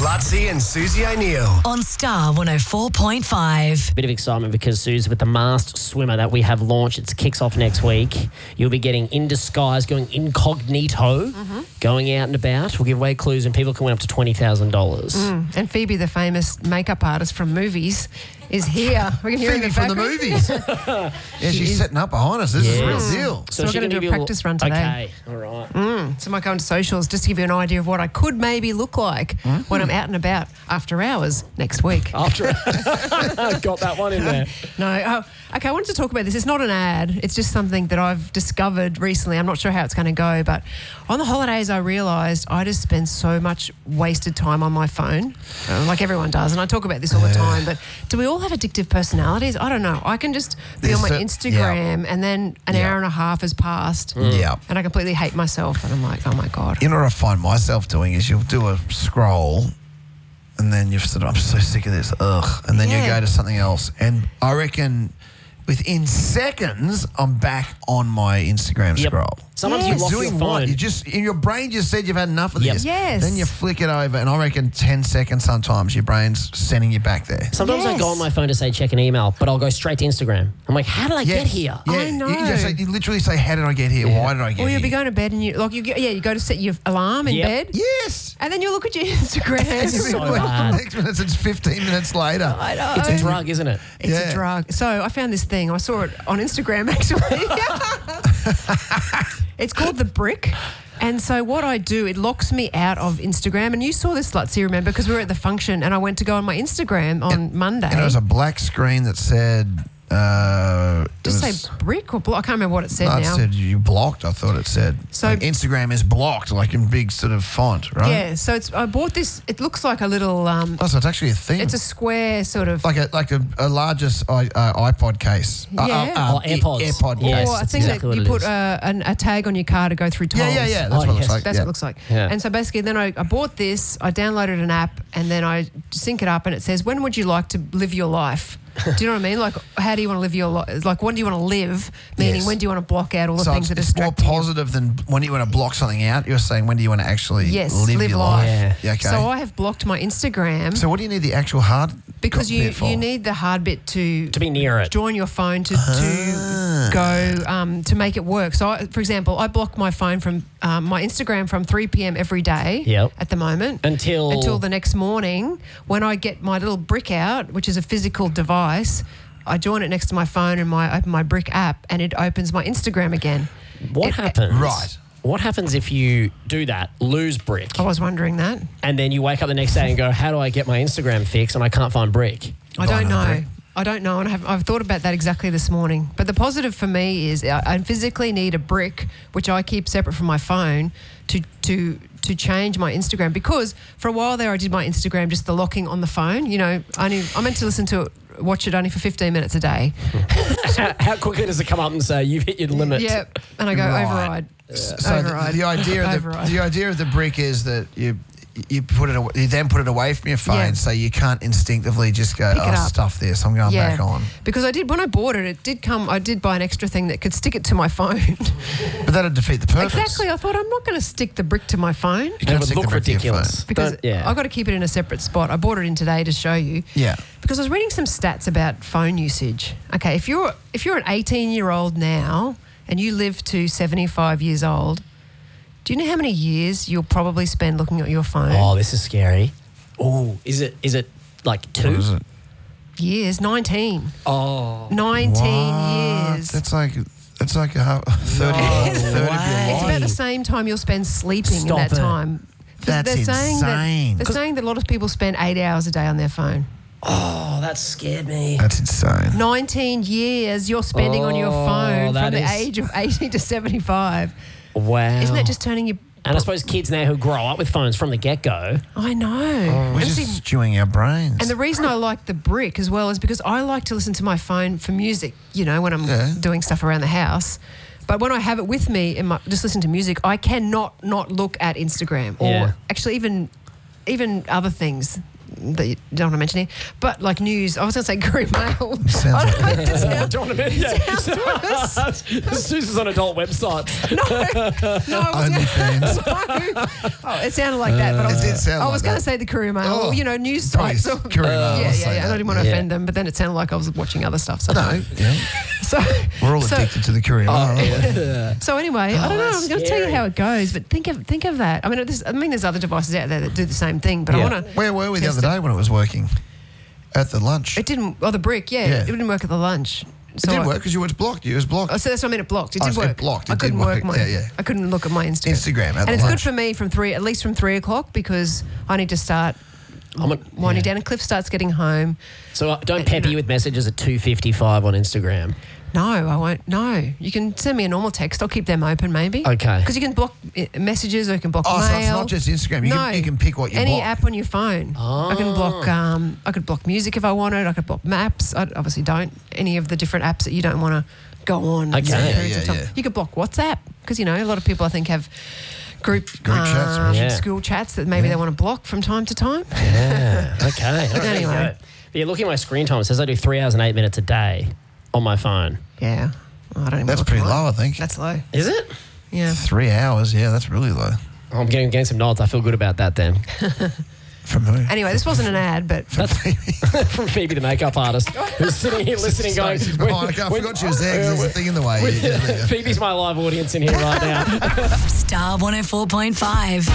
Lutzi and Susie O'Neill. On Star 104.5. Bit of excitement because, Suze, with the masked swimmer that we have launched, it kicks off next week. You'll be getting in disguise, going incognito, going out and about. We'll give away clues and people can win up to $20,000. And Phoebe, the famous makeup artist from movies, is here. We can hear her in Phoebe the from the background. movies. She's setting up behind us. This is a real deal. So we're going to do a practice run today. Okay, all right. So I might go on socials just to give you an idea of what I could maybe look like when I'm out and about after hours next week. After got that one in there. No. Okay, I wanted to talk about this. It's not an ad. It's just something that I've discovered recently. I'm not sure how it's going to go, but on the holidays I realised I just spend so much wasted time on my phone, like everyone does, and I talk about this all the time, but do we all have addictive personalities? I don't know. I can just be on my Instagram and then an hour and a half has passed and I completely hate myself and I'm like, oh my God. You know what I find myself doing is you'll do a scroll and then you're sort of, I'm so sick of this, and then you go to something else. And I reckon within seconds, I'm back on my Instagram scroll. Sometimes you lock your doing phone. what? You just, in your brain just said you've had enough of this. Yes. Then you flick it over, and I reckon 10 seconds sometimes your brain's sending you back there. Sometimes I go on my phone to say check an email, but I'll go straight to Instagram. I'm like, how did I get here? Yeah. I know. You literally say, how did I get here? Why did I get here? Or you'll be going to bed and you go to set your alarm in bed. Yes. And then you look at your Instagram. So bad. Next minute, it's 15 minutes later. I know. It's a drug, isn't it? It's a drug. So I found this thing. I saw it on Instagram, actually. It's called The Brick. And so what I do, it locks me out of Instagram. And you saw this, Lutzi, remember, because we were at the function and I went to go on my Instagram on Monday. And it was a black screen that said... Just say brick or block? I can't remember what it said no, now. it said you blocked, I thought it said. So like Instagram is blocked, like in big sort of font, right? Yeah, so I bought this, it looks like a little... oh, so it's actually a thing. It's a square sort of... Like a largest iPod case. AirPods. AirPod Yes, case. Or I that's think exactly that what you it put is. a tag on your car to go through tolls. Yeah. That's what it looks like. That's what it looks like. Yeah. And so basically then I bought this, I downloaded an app and then I sync it up and it says, when would you like to live your life? Do you know what I mean? Like, how do you want to live your life? Like, when do you want to live? Meaning, when do you want to block out all the things that it's more distract you? positive than when you want to block something out. You're saying, when do you want to actually live your life? Yeah. Okay. So I have blocked my Instagram. So what do you need the actual hard Because bit for? you need the hard bit to be near it. Join your phone to go to make it work. So, for example, I block my phone from my Instagram from 3 p.m. every day at the moment until the next morning when I get my little brick out, which is a physical device. I join it next to my phone and I open my brick app and it opens my Instagram again. What happens? Right. What happens if you do that, lose brick, I was wondering that. and then you wake up the next day and go, how do I get my Instagram fixed and I can't find brick? I don't know, and I've thought about that exactly this morning. But the positive for me is I physically need a brick, which I keep separate from my phone, to change my Instagram. Because for a while there, I did my Instagram just the locking on the phone. You know, I meant to watch it only for 15 minutes a day. How quickly does it come up and say you've hit your limit? Yeah, and I go override. So Override. the idea of the brick is that you then put it away from your phone, so you can't instinctively just go, stuff this, I'm going back on. Because when I bought it did come. I did buy an extra thing that could stick it to my phone. But that'd defeat the purpose. Exactly. I thought I'm not going to stick the brick to my phone. You can't would stick look the brick to your ridiculous. phone. Because I've got to keep it in a separate spot. I bought it in today to show you. Yeah. Because I was reading some stats about phone usage. Okay, if you're an 18-year-old now and you live to 75 years old, do you know how many years you'll probably spend looking at your phone? Oh, this is scary. Oh, is it like 2? What is it? Years, 19. Oh. 19 What? years. That's like a half, 30 of your life. It's about the same time you'll spend sleeping in that time. That's insane. They're saying that a lot of people spend 8 hours a day on their phone. Oh, that scared me. That's insane. 19 years you're spending on your phone from the age of 80 to 75. Wow. Isn't that just turning you... And I suppose kids now who grow up with phones from the get-go. I know. We're just stewing our brains. And the reason I like the brick as well is because I like to listen to my phone for music, you know, when I'm doing stuff around the house. But when I have it with me and just listen to music, I cannot not look at Instagram or actually even other things. that you don't want to mention here. But like news, I was going to say Courier Mail. Sounds I don't like know, it sounds- Do you want to mention? Susan's on adult websites. No, I was OnlyFans. Oh, it sounded like that, but It did sound I was like going that. to say the Courier Mail, Oh, news please, sites. Courier Mail, Yeah, I'll say and I that. didn't want to Yeah. offend them, but then it sounded like I was watching other stuff. So No, yeah. So We're all so- addicted to the Courier Mail, aren't we? So anyway, I don't know. that's I'm going to tell you scary. how it goes, but think of that. I mean, there's other devices out there that do the same thing, but Yeah. I want to. Where were we the other day when it was working? At the lunch. It didn't. Oh, the brick. Yeah, Yeah. it didn't work at the lunch. It did work because you was blocked. You was blocked. Oh, so that's what I mean. It blocked. It Oh, did so it work. blocked. I It did couldn't work. work my. Yeah. I couldn't look at my Instagram. Instagram at and the it's good lunch. for me at least from 3 o'clock, because I need to start winding down. And Cliff starts getting home. So don't pepper you with messages at 2:55 on Instagram. No, I won't. No, you can send me a normal text. I'll keep them open, maybe. Okay. Because you can block messages, or you can block Oh, mail. so it's not just Instagram. You can pick what you any block. app on your phone. I can block. I could block music if I wanted. I could block maps. I obviously don't. Any of the different apps that you don't want to go on. Okay. certain Yeah, periods of yeah, time. yeah. You could block WhatsApp, because a lot of people I think have group chats, yeah. school chats that maybe they want to block from time to time. Yeah. Okay. Anyway. But you're looking at my screen time. It says I do 3 hours and 8 minutes a day on my phone. Yeah, I don't even. That's look pretty at mine. low, I think. That's low. Is it? Yeah. 3 hours. Yeah, that's really low. Oh, I'm getting some nods. I feel good about that then. From who? Anyway, this wasn't an ad, but That's from Phoebe, the makeup artist, who's sitting here listening, going, Oh, I forgot she was there 'cause there's a thing in the way. Phoebe's my live audience in here right now. Star 104.5.